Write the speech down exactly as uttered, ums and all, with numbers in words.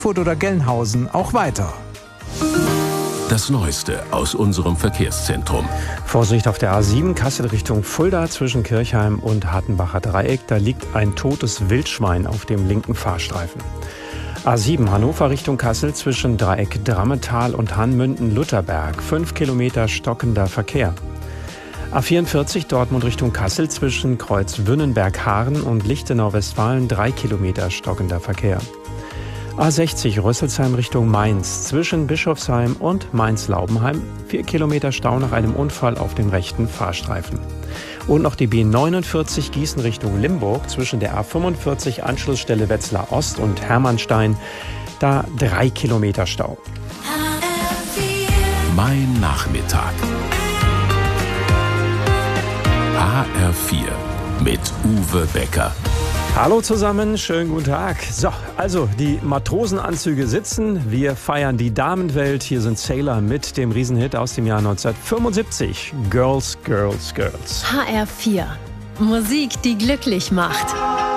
Frankfurt oder Gelnhausen auch weiter. Das Neueste aus unserem Verkehrszentrum. Vorsicht auf der A sieben, Kassel Richtung Fulda zwischen Kirchheim und Hartenbacher Dreieck. Da liegt ein totes Wildschwein auf dem linken Fahrstreifen. A sieben, Hannover Richtung Kassel zwischen Dreieck Drammetal und Hanmünden-Lutherberg. Fünf Kilometer stockender Verkehr. A vierundvierzig, Dortmund Richtung Kassel zwischen Kreuz Wünnenberg-Haaren und Lichtenau-Westfalen. Drei Kilometer stockender Verkehr. A sechzig, Rüsselsheim Richtung Mainz zwischen Bischofsheim und Mainz-Laubenheim. Vier Kilometer Stau nach einem Unfall auf dem rechten Fahrstreifen. Und noch die B neunundvierzig, Gießen Richtung Limburg zwischen der A fünfundvierzig, Anschlussstelle Wetzlar Ost und Hermannstein. Da drei Kilometer Stau. Mein Nachmittag. H R vier mit Uwe Becker. Hallo zusammen, schönen guten Tag. So, also die Matrosenanzüge sitzen, wir feiern die Damenwelt. Hier sind Sailor mit dem Riesenhit aus dem Jahr neunzehnhundertfünfundsiebzig. Girls, Girls, Girls. H R vier. Musik, die glücklich macht.